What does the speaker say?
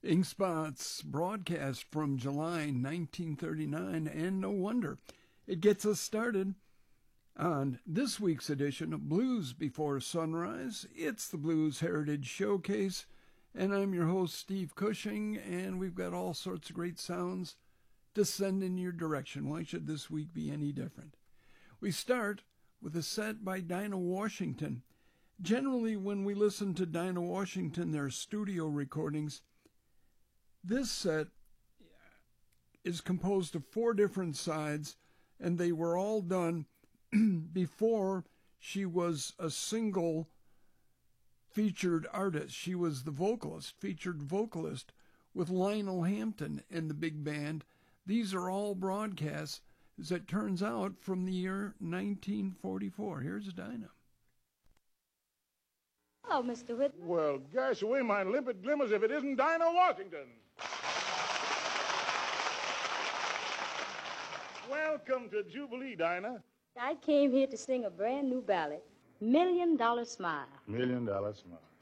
Inkspot's broadcast from July 1939, and no wonder. It gets us started on this week's edition of Blues Before Sunrise. It's the Blues Heritage Showcase, and I'm your host, Steve Cushing, and we've got all sorts of great sounds to send in your direction. Why should this week be any different? We start with a set by Dinah Washington. Generally, when we listen to Dinah Washington, their studio recordings, this set is composed of 4 different sides, and they were all done before she was a single featured artist. She was the featured vocalist with Lionel Hampton and the big band. These are all broadcasts, as it turns out, from the year 1944. Here's Dinah. Hello, Mr. Whitman. Well, gosh, away my limpid glimmers if it isn't Dinah Washington. Welcome to Jubilee, Dinah. I came here to sing a brand new ballad, $1 Million Smile. $1 Million Smile.